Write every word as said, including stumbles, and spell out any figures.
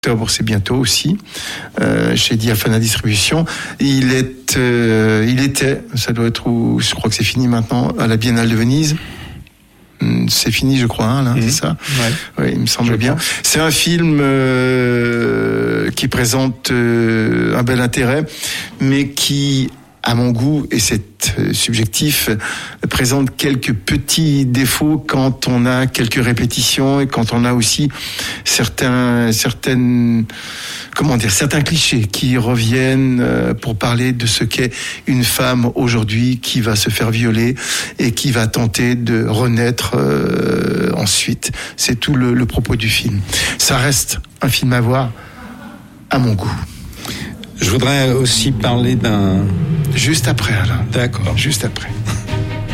octobre, c'est bientôt aussi, euh, chez Diaphana Distribution. Il est, euh, il était, ça doit être où, je crois que c'est fini maintenant, à la Biennale de Venise. C'est fini, je crois, hein, là, mmh. c'est ça. Ouais. Oui, il me semble je bien. Pense. C'est un film euh, qui présente euh, un bel intérêt, mais qui, à mon goût, et c'est subjectif, présente quelques petits défauts quand on a quelques répétitions et quand on a aussi certains, certaines, comment dire, certains clichés qui reviennent pour parler de ce qu'est une femme aujourd'hui qui va se faire violer et qui va tenter de renaître euh, ensuite. C'est tout le, le propos du film. Ça reste un film à voir, à mon goût. Je voudrais aussi parler d'un... Juste après, Alain. D'accord. Juste après.